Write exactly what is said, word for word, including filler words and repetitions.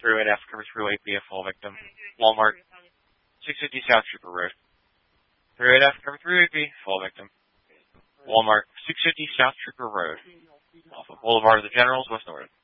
three oh eight F, cover three oh eight B, a full victim. Walmart, six fifty South Trooper Road. three oh eight F, cover three oh eight B, full victim. Walmart, six fifty South Trooper Road. Off of Boulevard of the Generals, West Norton.